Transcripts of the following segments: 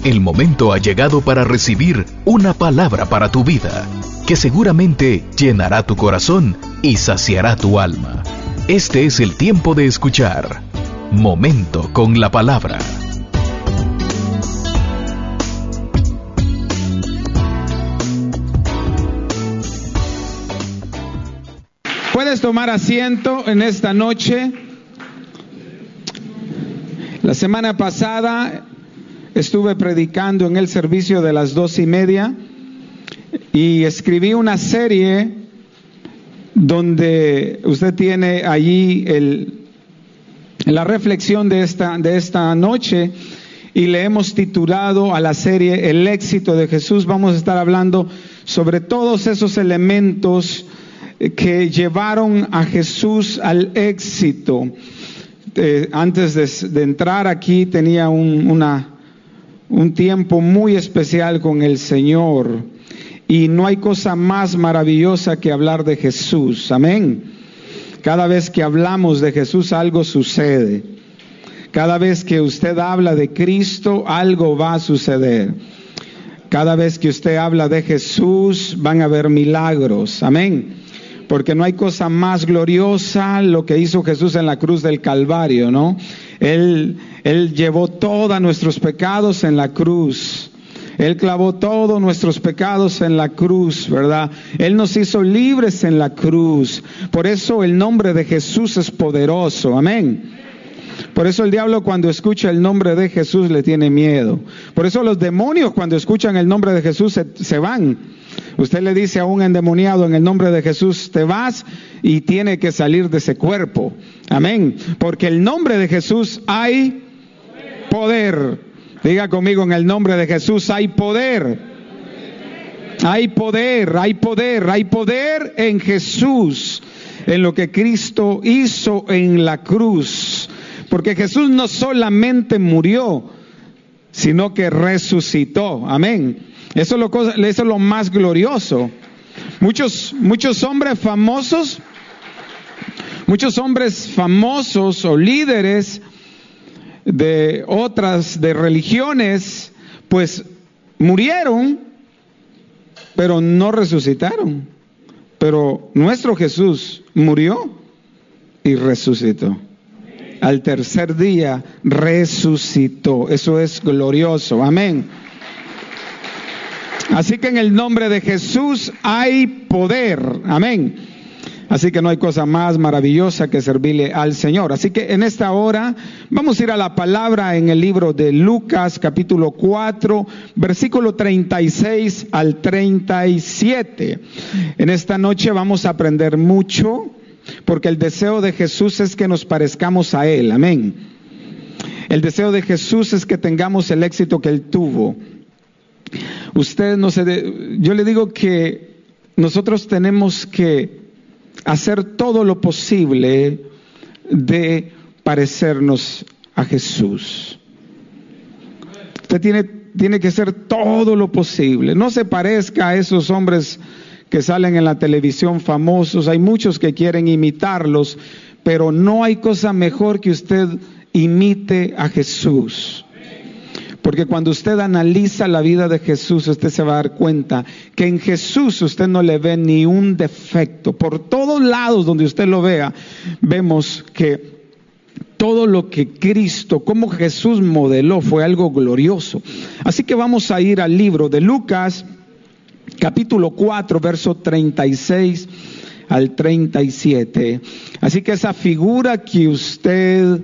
El momento ha llegado para recibir una palabra para tu vida, que seguramente llenará tu corazón y saciará tu alma. Este es el tiempo de escuchar Momento con la Palabra. Puedes tomar asiento en esta noche. La semana pasada estuve predicando en el servicio de las 2:30 y escribí una serie donde usted tiene allí la reflexión de esta noche, y le hemos titulado a la serie El éxito de Jesús. Vamos a estar hablando sobre todos esos elementos que llevaron a Jesús al éxito. Antes de entrar aquí tenía un tiempo muy especial con el Señor, y no hay cosa más maravillosa que hablar de Jesús. Amén. Cada vez que hablamos de Jesús, algo sucede. Cada vez que usted habla de Cristo, algo va a suceder. Cada vez que usted habla de Jesús, van a haber milagros. Amén. Porque no hay cosa más gloriosa lo que hizo Jesús en la cruz del Calvario, ¿no? Él llevó todos nuestros pecados en la cruz. Él clavó todos nuestros pecados en la cruz, ¿verdad? Él nos hizo libres en la cruz. Por eso el nombre de Jesús es poderoso. Amén. Por eso el diablo, cuando escucha el nombre de Jesús, le tiene miedo. Por eso los demonios, cuando escuchan el nombre de Jesús, se van. Usted le dice a un endemoniado: en el nombre de Jesús te vas, y tiene que salir de ese cuerpo. Amén. Porque el nombre de Jesús hay poder. Diga conmigo: en el nombre de Jesús hay poder. Hay poder, hay poder, hay poder en Jesús, en lo que Cristo hizo en la cruz. Porque Jesús no solamente murió, sino que resucitó. Amén. Eso es lo más glorioso. Muchos hombres famosos o líderes de otras religiones, pues murieron, pero no resucitaron. Pero nuestro Jesús murió y resucitó. Al tercer día resucitó. Eso es glorioso. Amén. Así que en el nombre de Jesús hay poder. Amén. Así que no hay cosa más maravillosa que servirle al Señor. Así que en esta hora vamos a ir a la palabra en el libro de Lucas, capítulo 4, versículo 36 al 37. En esta noche vamos a aprender mucho, porque el deseo de Jesús es que nos parezcamos a Él. Amén. El deseo de Jesús es que tengamos el éxito que Él tuvo. Yo le digo que nosotros tenemos que hacer todo lo posible de parecernos a Jesús. Usted tiene que hacer todo lo posible. No se parezca a esos hombres que salen en la televisión famosos. Hay muchos que quieren imitarlos, pero no hay cosa mejor que usted imite a Jesús. Porque cuando usted analiza la vida de Jesús, usted se va a dar cuenta que en Jesús usted no le ve ni un defecto. Por todos lados donde usted lo vea, vemos que todo lo que Cristo, como Jesús modeló, fue algo glorioso. Así que vamos a ir al libro de Lucas, capítulo 4, verso 36 al 37. Así que esa figura que usted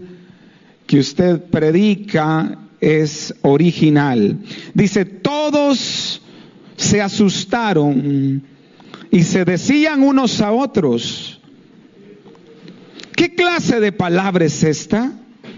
predica es original. Dice: todos se asustaron y se decían unos a otros: ¿qué clase de palabra es esta?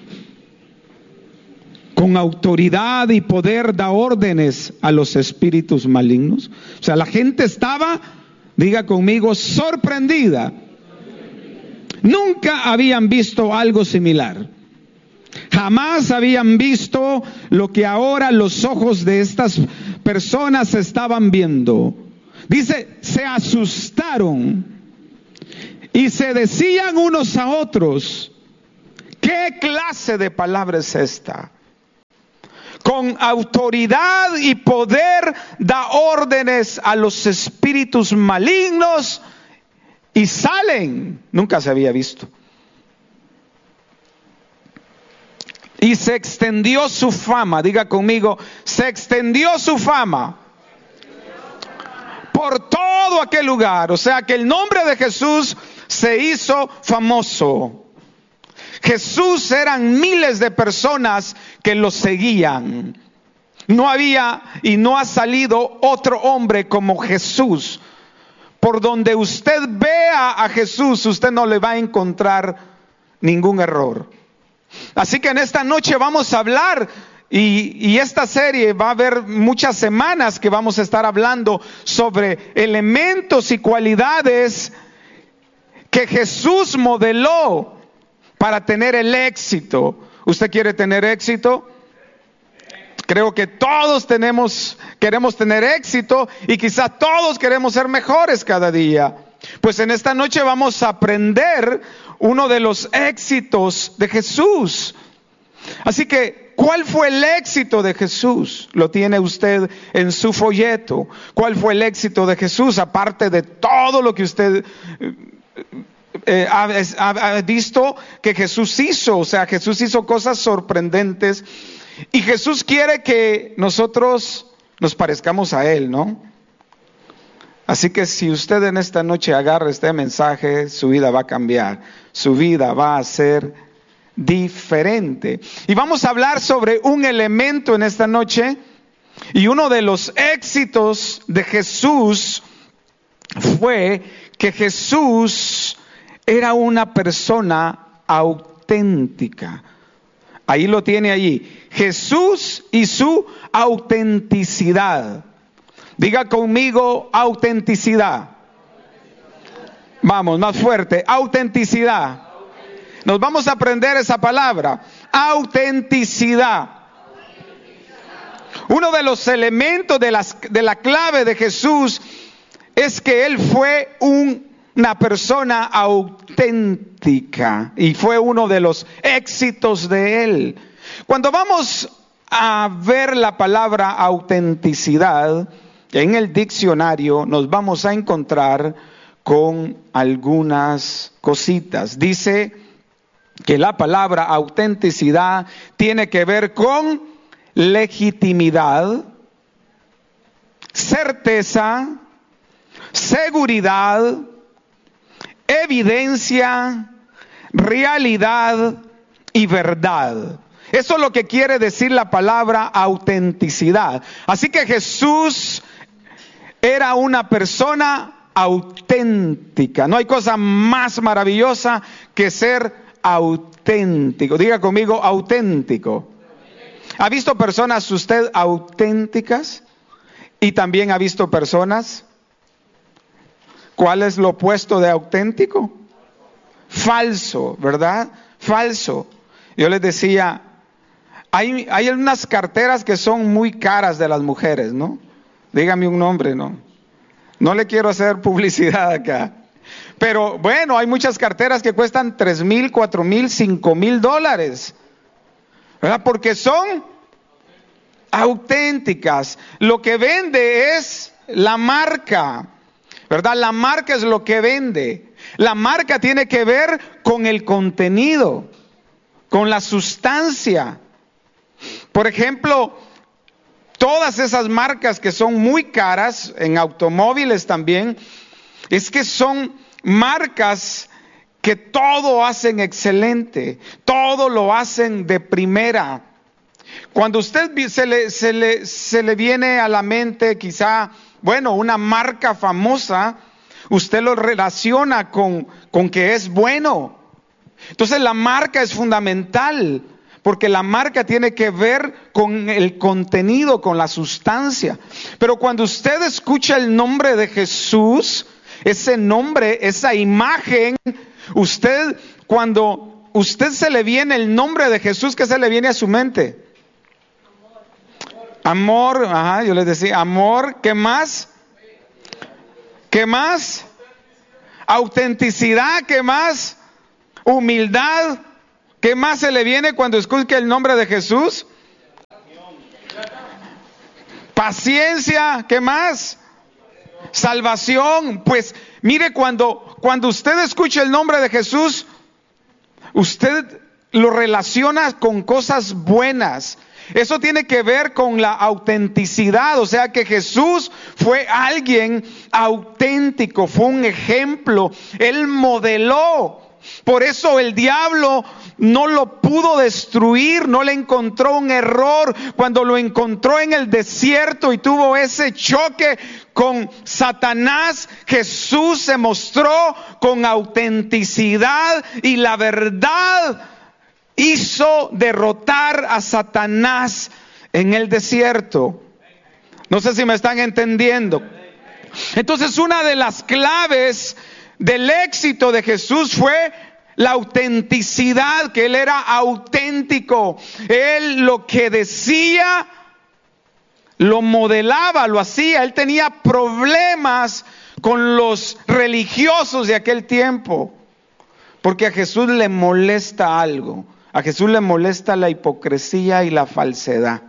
Con autoridad y poder da órdenes a los espíritus malignos. O sea, la gente estaba, diga conmigo, sorprendida. Nunca habían visto algo similar. Jamás habían visto lo que ahora los ojos de estas personas estaban viendo. Dice: se asustaron y se decían unos a otros: ¿qué clase de palabra es esta? Con con autoridad y poder da órdenes a los espíritus malignos y salen. Nunca se había visto. Y se extendió su fama. Diga conmigo, se extendió su fama por todo aquel lugar. O sea que el nombre de Jesús se hizo famoso. Jesús, eran miles de personas que lo seguían. No había y no ha salido otro hombre como Jesús. Por donde usted vea a Jesús, usted no le va a encontrar ningún error. Así que en esta noche vamos a hablar, y esta serie va a haber muchas semanas que vamos a estar hablando sobre elementos y cualidades que Jesús modeló para tener el éxito. ¿Usted quiere tener éxito? Creo que todos queremos tener éxito, y quizás todos queremos ser mejores cada día. Pues en esta noche vamos a aprender uno de los éxitos de Jesús. Así que, ¿cuál fue el éxito de Jesús? Lo tiene usted en su folleto. ¿Cuál fue el éxito de Jesús? Aparte de todo lo que usted ha visto que Jesús hizo. O sea, Jesús hizo cosas sorprendentes. Y Jesús quiere que nosotros nos parezcamos a Él, ¿no? Así que si usted en esta noche agarra este mensaje, su vida va a cambiar. Su vida va a ser diferente. Y vamos a hablar sobre un elemento en esta noche. Y uno de los éxitos de Jesús fue que Jesús era una persona auténtica. Ahí lo tiene allí. Jesús y su autenticidad. Diga conmigo, autenticidad. Vamos, más fuerte. Autenticidad. Nos vamos a aprender esa palabra. Autenticidad. Uno de los elementos de la clave de Jesús es que Él fue una persona auténtica. Y fue uno de los éxitos de Él. Cuando vamos a ver la palabra autenticidad en el diccionario, nos vamos a encontrar con algunas cositas. Dice que la palabra autenticidad tiene que ver con legitimidad, certeza, seguridad, evidencia, realidad y verdad. Eso es lo que quiere decir la palabra autenticidad. Así que Jesús era una persona auténtica. No hay cosa más maravillosa que ser auténtico. Diga conmigo, auténtico. ¿Ha visto personas usted auténticas? Y también ha visto personas. ¿Cuál es lo opuesto de auténtico? Falso, ¿verdad? Falso. Yo les decía, hay unas carteras que son muy caras de las mujeres, ¿no? Dígame un nombre, ¿no? No le quiero hacer publicidad acá. Pero bueno, hay muchas carteras que cuestan $3,000, $4,000, $5,000. ¿Verdad? Porque son auténticas. Lo que vende es la marca. ¿Verdad? La marca es lo que vende. La marca tiene que ver con el contenido, con la sustancia. Por ejemplo, todas esas marcas que son muy caras, en automóviles también, es que son marcas que todo hacen excelente, todo lo hacen de primera. Cuando usted se le viene a la mente quizá, bueno, una marca famosa, usted lo relaciona con que es bueno. Entonces la marca es fundamental, porque la marca tiene que ver con el contenido, con la sustancia. Pero cuando usted escucha el nombre de Jesús, ese nombre, esa imagen, cuando usted se le viene el nombre de Jesús, ¿qué se le viene a su mente? Amor, ajá, yo les decía, amor, ¿qué más? ¿Qué más? Autenticidad, ¿qué más? Humildad, ¿qué más se le viene cuando escucha el nombre de Jesús? paciencia, ¿qué más? Salvación. Pues mire, cuando usted escucha el nombre de Jesús, usted lo relaciona con cosas buenas. Eso tiene que ver con la autenticidad, o sea que Jesús fue alguien auténtico, fue un ejemplo, Él modeló. Por eso el diablo no lo pudo destruir, no le encontró un error. Cuando lo encontró en el desierto y tuvo ese choque con Satanás, Jesús se mostró con autenticidad y la verdad hizo derrotar a Satanás en el desierto. No sé si me están entendiendo. Entonces, una de las claves del éxito de Jesús fue la autenticidad, que Él era auténtico. Él lo que decía, lo modelaba, lo hacía. Él tenía problemas con los religiosos de aquel tiempo, porque a Jesús le molesta algo. A Jesús le molesta la hipocresía y la falsedad.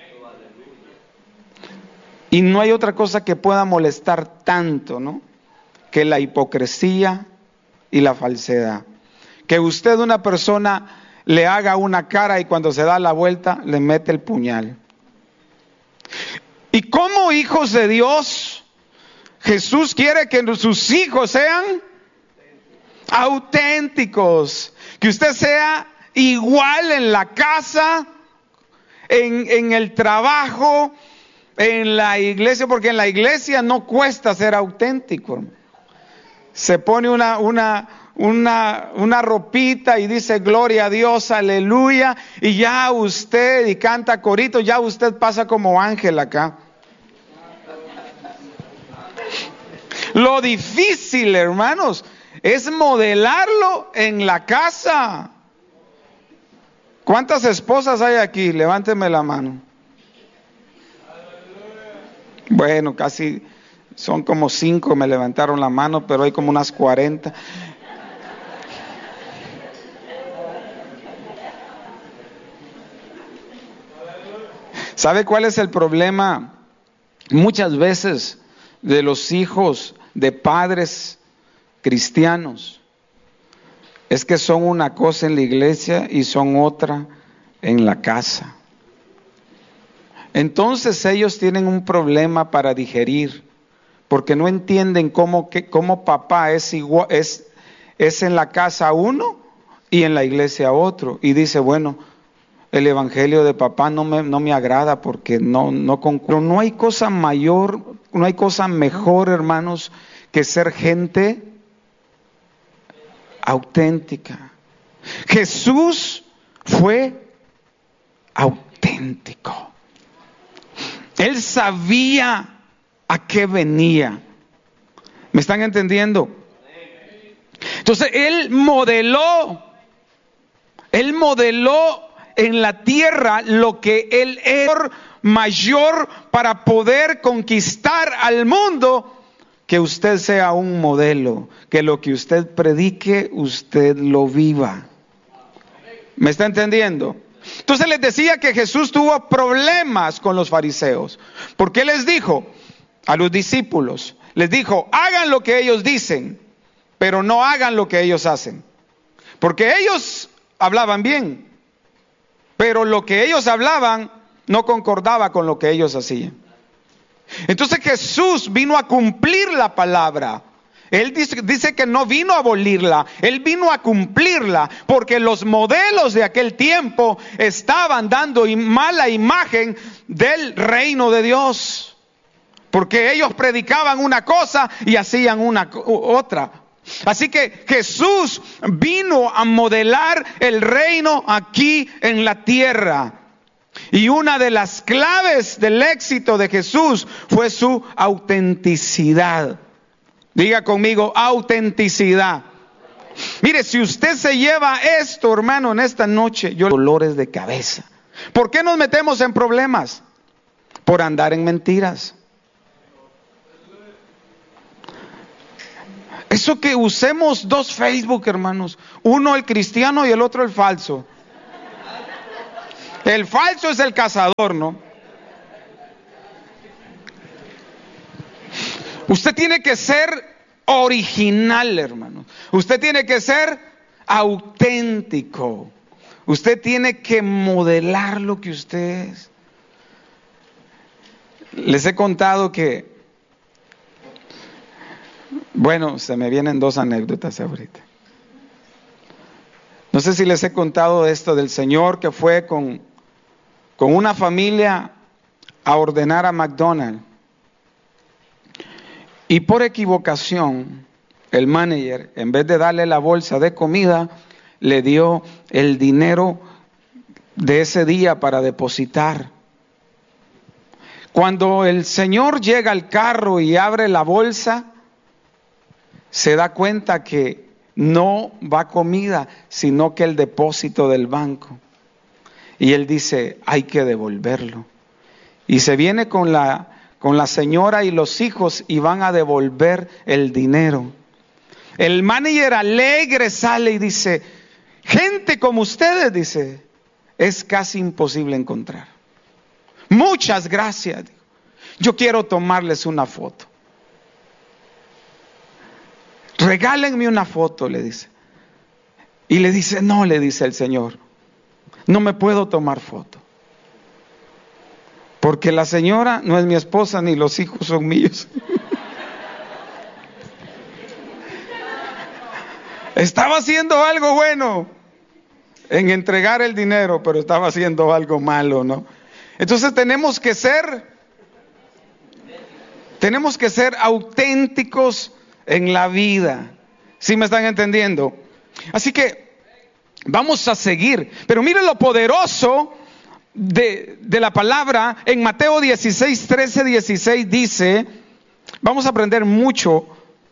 Y no hay otra cosa que pueda molestar tanto, ¿no?, que la hipocresía y la falsedad. Que usted, una persona, le haga una cara y cuando se da la vuelta le mete el puñal. Y como hijos de Dios, Jesús quiere que sus hijos sean auténticos. Que usted sea igual en la casa, en el trabajo, en la iglesia, porque en la iglesia no cuesta ser auténtico. Se pone una ropita y dice gloria a Dios, aleluya, y ya usted, y canta corito, ya usted pasa como ángel acá. Lo difícil, hermanos, es modelarlo en la casa. ¿Cuántas esposas hay aquí? Levánteme la mano. Bueno, casi son como 5 me levantaron la mano, pero hay como unas 40. ¿Sabe cuál es el problema muchas veces de los hijos de padres cristianos? Es que son una cosa en la iglesia y son otra en la casa. Entonces ellos tienen un problema para digerir, porque no entienden cómo papá es igual, es en la casa uno y en la iglesia otro. Y dice, bueno, el evangelio de papá no me agrada porque no concuerdo. No hay cosa mayor, no hay cosa mejor, hermanos, que ser gente auténtica. Jesús fue auténtico. Él sabía a qué venía. ¿Me están entendiendo? Entonces Él modeló en la tierra lo que Él era mayor para poder conquistar al mundo. Que usted sea un modelo, que lo que usted predique, usted lo viva. ¿Me está entendiendo? Entonces les decía que Jesús tuvo problemas con los fariseos. Porque les dijo a los discípulos, les dijo, hagan lo que ellos dicen, pero no hagan lo que ellos hacen. Porque ellos hablaban bien, pero lo que ellos hablaban no concordaba con lo que ellos hacían. Entonces Jesús vino a cumplir la palabra. Él dice que no vino a abolirla, Él vino a cumplirla, porque los modelos de aquel tiempo estaban dando mala imagen del reino de Dios. Porque ellos predicaban una cosa y hacían otra. Así que Jesús vino a modelar el reino aquí en la tierra. Y una de las claves del éxito de Jesús fue su autenticidad. Diga conmigo, autenticidad. Mire, si usted se lleva esto, hermano, en esta noche, dolores de cabeza. ¿Por qué nos metemos en problemas? Por andar en mentiras. Eso que usemos 2 Facebook, hermanos. Uno el cristiano y el otro el falso. El falso es el cazador, ¿no? Usted tiene que ser original, hermano. Usted tiene que ser auténtico. Usted tiene que modelar lo que usted es. Les he contado que, bueno, se me vienen dos anécdotas ahorita. No sé si les he contado esto del señor que fue con una familia a ordenar a McDonald's. Y por equivocación, el manager, en vez de darle la bolsa de comida, le dio el dinero de ese día para depositar. Cuando el señor llega al carro y abre la bolsa, se da cuenta que no va comida, sino que el depósito del banco. Y él dice, hay que devolverlo. Y se viene con la señora y los hijos y van a devolver el dinero. El manager alegre sale y dice, gente como ustedes, dice, es casi imposible encontrar. Muchas gracias. Yo quiero tomarles una foto. Regálenme una foto, le dice. Y le dice, no, le dice el señor, no me puedo tomar foto. Porque la señora no es mi esposa ni los hijos son míos. Estaba haciendo algo bueno en entregar el dinero, pero estaba haciendo algo malo, ¿no? Entonces tenemos que ser auténticos en la vida. ¿Sí me están entendiendo? Así que vamos a seguir. Pero miren lo poderoso de la palabra. En Mateo 16, 13, 16 dice, vamos a aprender mucho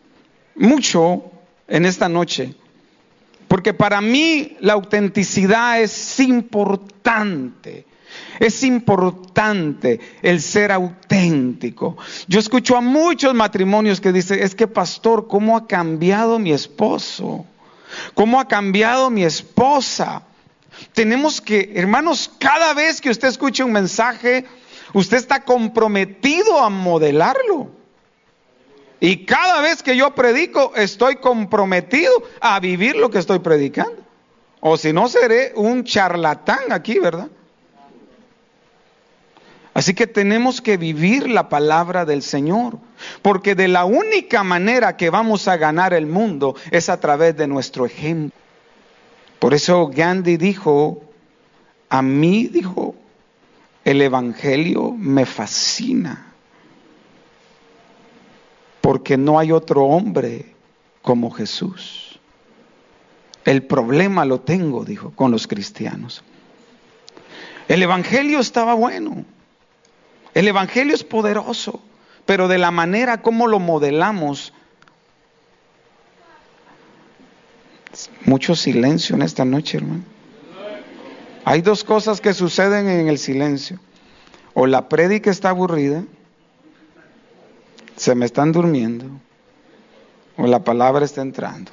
en esta noche. Porque para mí la autenticidad es importante. Es importante el ser auténtico. Yo escucho a muchos matrimonios que dicen, es que pastor, ¿cómo ha cambiado mi esposo? ¿Cómo ha cambiado mi esposa? Tenemos que, hermanos, cada vez que usted escuche un mensaje, usted está comprometido a modelarlo. Y cada vez que yo predico, estoy comprometido a vivir lo que estoy predicando. O si no, seré un charlatán aquí, ¿verdad? Así que tenemos que vivir la palabra del Señor, porque de la única manera que vamos a ganar el mundo es a través de nuestro ejemplo. Por eso Gandhi dijo, a mí, dijo, el evangelio me fascina, porque no hay otro hombre como Jesús. El problema lo tengo, dijo, con los cristianos. El evangelio estaba bueno. El evangelio es poderoso, pero de la manera como lo modelamos. Mucho silencio en esta noche, hermano. Hay dos cosas que suceden en el silencio. O la prédica está aburrida, se me están durmiendo, o la palabra está entrando.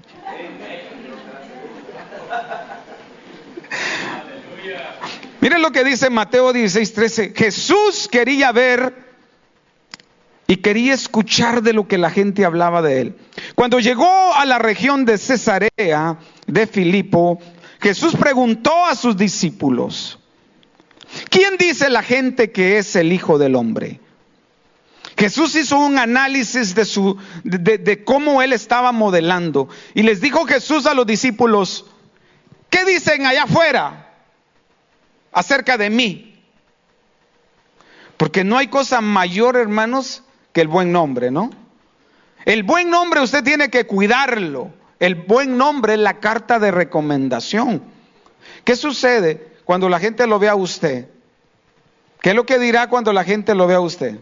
Miren lo que dice Mateo 16, 13. Jesús quería ver y quería escuchar de lo que la gente hablaba de él. Cuando llegó a la región de Cesarea de Filipo, Jesús preguntó a sus discípulos, ¿quién dice la gente que es el Hijo del Hombre? Jesús hizo un análisis de cómo él estaba modelando. Y les dijo Jesús a los discípulos, ¿qué dicen allá afuera acerca de mí? Porque no hay cosa mayor, hermanos, que el buen nombre, ¿no? El buen nombre usted tiene que cuidarlo. El buen nombre es la carta de recomendación. ¿Qué sucede cuando la gente lo ve a usted? ¿Qué es lo que dirá cuando la gente lo ve a usted?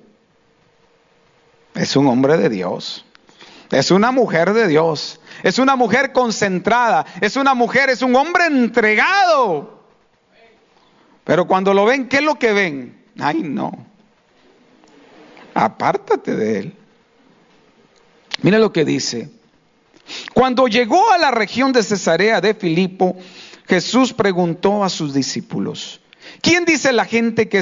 Es un hombre de Dios. Es una mujer de Dios. Es una mujer concentrada. Es un hombre entregado. Pero cuando lo ven, ¿qué es lo que ven? Ay, no. Apártate de él. Mira lo que dice. Cuando llegó a la región de Cesarea de Filipo, Jesús preguntó a sus discípulos, ¿quién dice la gente que